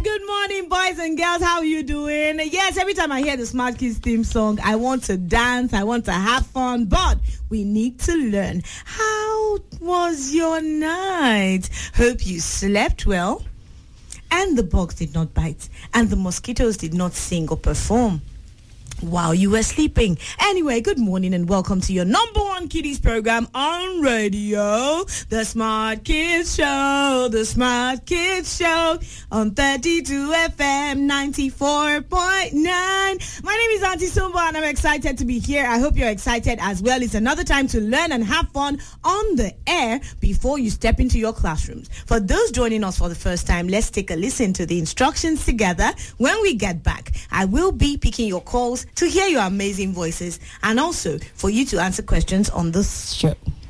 Good morning, boys and girls. How are you doing? Yes, every time I hear the Smart Kids theme song, I want to dance, I want to have fun, but we need to learn. How was your night? Hope you slept well, and the bugs did not bite, and the mosquitoes did not sing or perform while you were sleeping. Anyway, good morning and welcome to your number one kiddies program on radio, the Smart Kids Show, the Smart Kids Show on 32 FM 94.9. My name is Auntie Sumba and I'm excited to be here. I hope you're excited as well. It's another time to learn and have fun on the air before you step into your classrooms. For those joining us for the first time, let's take a listen to the instructions together. When we get back, I will be picking your calls to hear your amazing voices and also for you to answer questions on this show.